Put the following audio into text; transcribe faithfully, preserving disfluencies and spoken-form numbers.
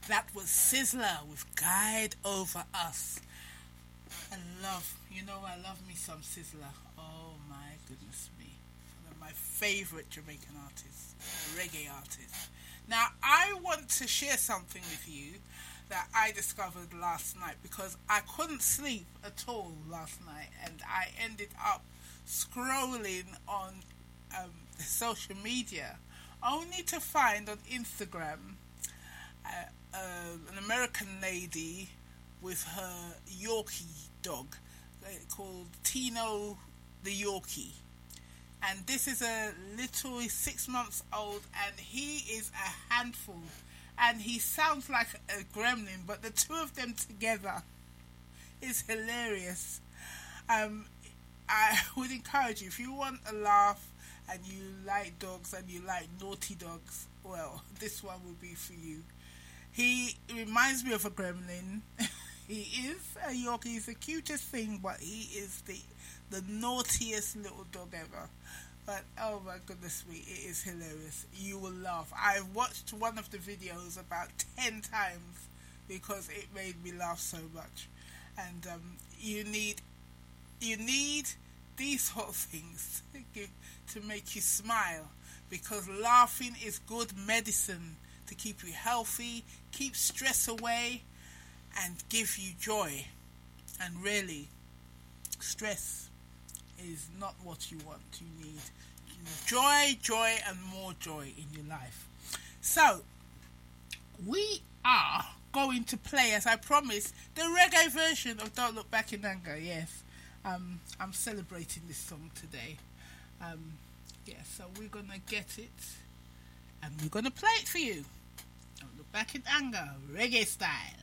That was Sizzler with Guide Over Us. I love, you know, I love me some Sizzler. Oh my goodness me. One of my favourite Jamaican artists, reggae artists. Now, I want to share something with you that I discovered last night because I couldn't sleep at all last night, and I ended up scrolling on um, social media only to find on Instagram uh, uh, an American lady with her Yorkie dog uh, called Tino the Yorkie. And this is a little, he's six months old, and he is a handful. And he sounds like a gremlin, but the two of them together is hilarious. Um, I would encourage you, if you want a laugh and you like dogs and you like naughty dogs, well, this one will be for you. He reminds me of a gremlin. He is a Yorkie. He's the cutest thing, but he is the the naughtiest little dog ever. But oh my goodness me, it is hilarious. You will laugh. I've watched one of the videos about ten times because it made me laugh so much. And um, you need you need these sort of things to make you smile, because laughing is good medicine to keep you healthy, keep stress away, and give you joy. And really, stress is not what you want. You need joy, joy, and more joy in your life. So, we are going to play, as I promised, the reggae version of Don't Look Back in Anger. Yes, um, I'm celebrating this song today. Um, yeah, so we're going to get it, and we're going to play it for you. Don't Look Back in Anger, reggae style.